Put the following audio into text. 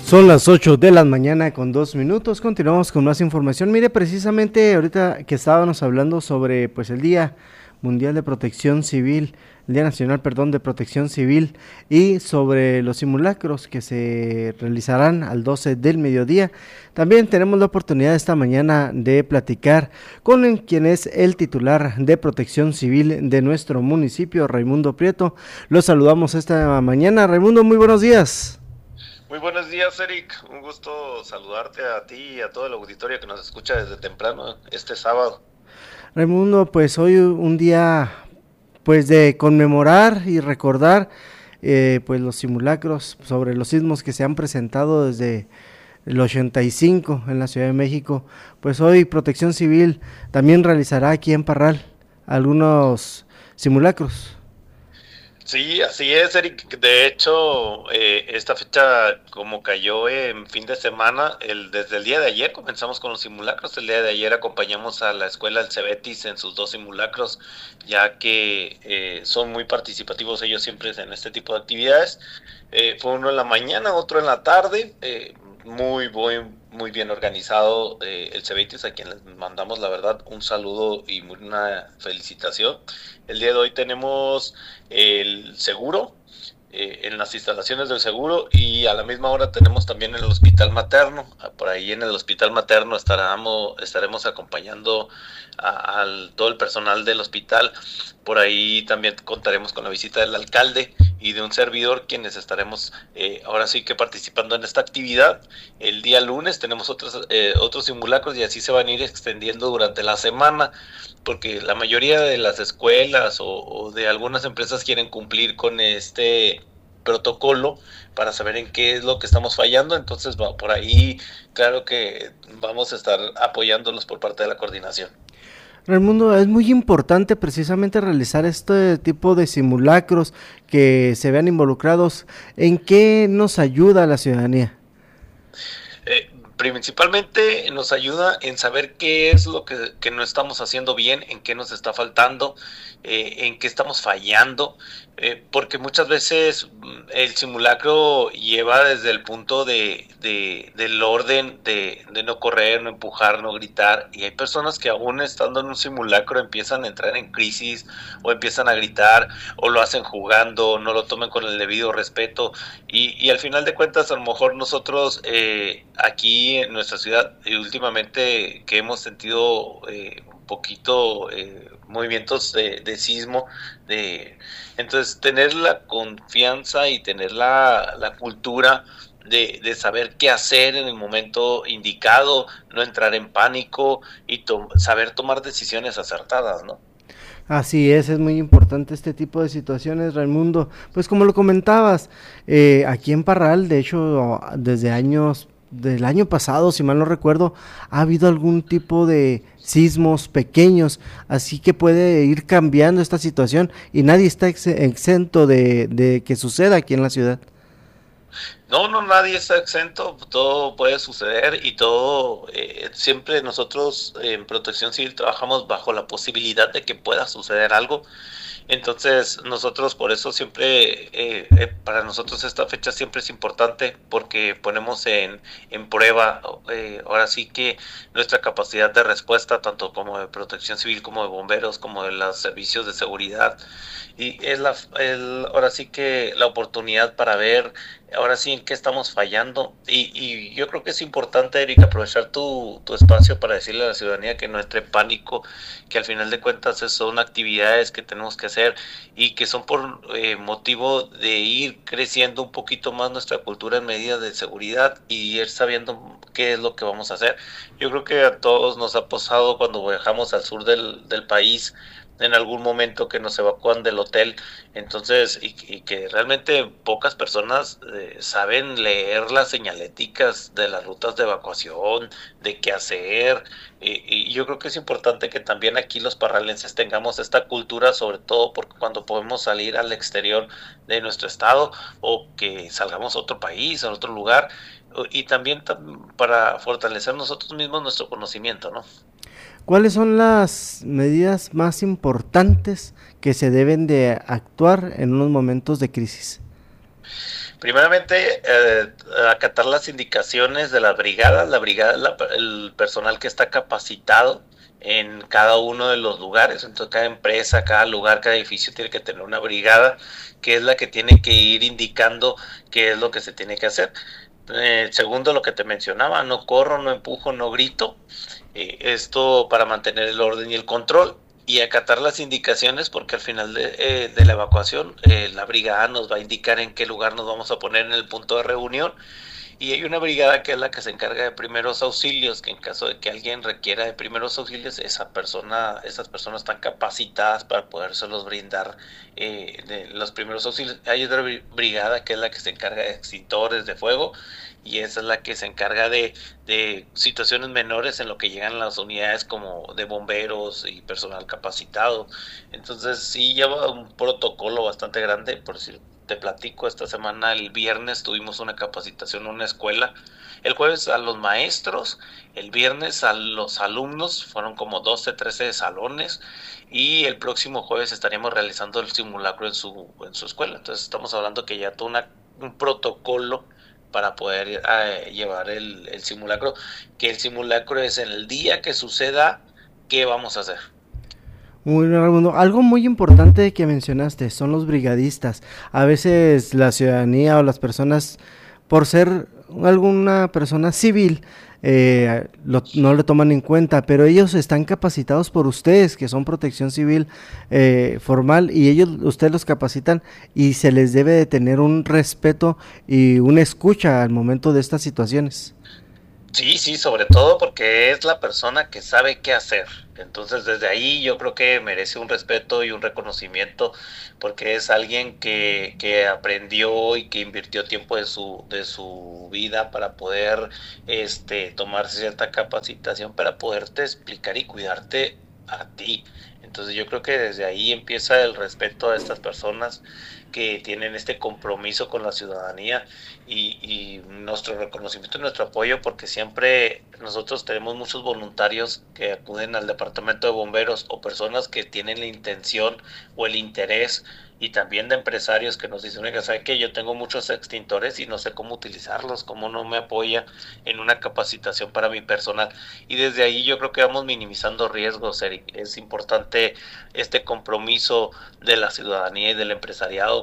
Son las 8 de la mañana con 2 minutos, continuamos con más información. Mire, precisamente ahorita que estábamos hablando sobre pues el Día Mundial de Protección Civil, el Día Nacional, perdón, de Protección Civil, y sobre los simulacros que se realizarán al 12 del mediodía, también tenemos la oportunidad esta mañana de platicar con quien es el titular de Protección Civil de nuestro municipio, Raimundo Prieto. Los saludamos esta mañana. Raimundo, muy buenos días. Muy buenos días, Eric. Un gusto saludarte a ti y a todo el auditorio que nos escucha desde temprano este sábado. Raimundo, pues hoy un día pues de conmemorar y recordar pues los simulacros sobre los sismos que se han presentado desde el 85 en la Ciudad de México. Pues hoy Protección Civil también realizará aquí en Parral algunos simulacros. Sí, así es, Eric. De hecho, esta fecha como cayó en fin de semana, desde el día de ayer comenzamos con los simulacros. El día de ayer acompañamos a la escuela El Cebetis en sus 2 simulacros, ya que son muy participativos ellos siempre en este tipo de actividades. Fue uno en la mañana, otro en la tarde. Muy bien organizado el Cebetis, a quien les mandamos la verdad un saludo y una felicitación. El día de hoy tenemos el seguro, en las instalaciones del seguro, y a la misma hora tenemos también el hospital materno. Por ahí en el hospital materno estaremos acompañando a todo el personal del hospital. Por ahí también contaremos con la visita del alcalde y de un servidor, quienes estaremos ahora sí que participando en esta actividad. El día lunes tenemos otros simulacros, y así se van a ir extendiendo durante la semana, porque la mayoría de las escuelas o de algunas empresas quieren cumplir con este protocolo para saber en qué es lo que estamos fallando. Entonces por ahí claro que vamos a estar apoyándolos por parte de la coordinación. Raimundo, es muy importante precisamente realizar este tipo de simulacros, que se vean involucrados. ¿En qué nos ayuda a la ciudadanía? Principalmente nos ayuda en saber qué es lo que no estamos haciendo bien, en qué nos está faltando, en qué estamos fallando, porque muchas veces el simulacro lleva desde el punto del orden de no correr, no empujar, no gritar, y hay personas que aún estando en un simulacro empiezan a entrar en crisis o empiezan a gritar o lo hacen jugando, no lo tomen con el debido respeto, y al final de cuentas a lo mejor nosotros aquí en nuestra ciudad, últimamente que hemos sentido un poquito movimientos de sismo, entonces tener la confianza y tener la cultura de saber qué hacer en el momento indicado, no entrar en pánico y saber tomar decisiones acertadas, ¿no? Así es muy importante este tipo de situaciones, Raimundo. Pues como lo comentabas, aquí en Parral, de hecho, desde del año pasado, si mal no recuerdo, ha habido algún tipo de sismos pequeños, así que puede ir cambiando esta situación y nadie está exento de que suceda aquí en la ciudad. No, no, nadie está exento, todo puede suceder y todo, siempre nosotros en Protección Civil trabajamos bajo la posibilidad de que pueda suceder algo. Entonces nosotros por eso siempre, para nosotros esta fecha siempre es importante, porque ponemos en prueba ahora sí que nuestra capacidad de respuesta, tanto como de Protección Civil, como de bomberos, como de los servicios de seguridad, y es ahora sí que la oportunidad para ver ahora sí en qué estamos fallando, y yo creo que es importante, Erika, aprovechar tu espacio para decirle a la ciudadanía que no entre en pánico, que al final de cuentas son actividades que tenemos que hacer y que son por motivo de ir creciendo un poquito más nuestra cultura en medidas de seguridad y ir sabiendo qué es lo que vamos a hacer. Yo creo que a todos nos ha pasado cuando viajamos al sur del país, en algún momento que nos evacúan del hotel, entonces, y que realmente pocas personas saben leer las señaléticas de las rutas de evacuación, de qué hacer, y yo creo que es importante que también aquí los parralenses tengamos esta cultura, sobre todo porque cuando podemos salir al exterior de nuestro estado o que salgamos a otro país, a otro lugar, y también para fortalecer nosotros mismos nuestro conocimiento, ¿no? ¿Cuáles son las medidas más importantes que se deben de actuar en unos momentos de crisis? Primeramente, acatar las indicaciones de la brigada es el personal que está capacitado en cada uno de los lugares. Entonces, cada empresa, cada lugar, cada edificio tiene que tener una brigada que es la que tiene que ir indicando qué es lo que se tiene que hacer. Segundo, lo que te mencionaba, no corro, no empujo, no grito. Esto para mantener el orden y el control y acatar las indicaciones, porque al final de la evacuación la brigada nos va a indicar en qué lugar nos vamos a poner en el punto de reunión, y hay una brigada que es la que se encarga de primeros auxilios, que en caso de que alguien requiera de primeros auxilios, esas personas están capacitadas para podérselos brindar de los primeros auxilios. Hay otra brigada que es la que se encarga de extintores de fuego, y esa es la que se encarga de situaciones menores en lo que llegan las unidades como de bomberos y personal capacitado. Entonces sí lleva un protocolo bastante grande. Por si te platico, esta semana, el viernes, tuvimos una capacitación en una escuela, el jueves a los maestros, el viernes a los alumnos, fueron como 12, 13 salones, y el próximo jueves estaríamos realizando el simulacro en su escuela. Entonces estamos hablando que ya todo un protocolo para poder llevar el simulacro, que el simulacro es en el día que suceda, ¿qué vamos a hacer? Muy bien, Raimundo. Algo muy importante que mencionaste son los brigadistas. A veces la ciudadanía o las personas, por ser alguna persona civil, no le toman en cuenta, pero ellos están capacitados por ustedes, que son protección civil formal, y ustedes los capacitan y se les debe de tener un respeto y una escucha al momento de estas situaciones. Sí, sí, sobre todo porque es la persona que sabe qué hacer. Entonces, desde ahí yo creo que merece un respeto y un reconocimiento, porque es alguien que aprendió y que invirtió tiempo de su vida para poder tomar cierta capacitación para poderte explicar y cuidarte a ti. Entonces, yo creo que desde ahí empieza el respeto a estas personas que tienen este compromiso con la ciudadanía, y nuestro reconocimiento y nuestro apoyo, porque siempre nosotros tenemos muchos voluntarios que acuden al departamento de bomberos, o personas que tienen la intención o el interés, y también de empresarios que nos dicen: oiga, ¿sabe qué? Yo tengo muchos extintores y no sé cómo utilizarlos, cómo no me apoya en una capacitación para mi personal. Y desde ahí yo creo que vamos minimizando riesgos, Eric. Es importante este compromiso de la ciudadanía y del empresariado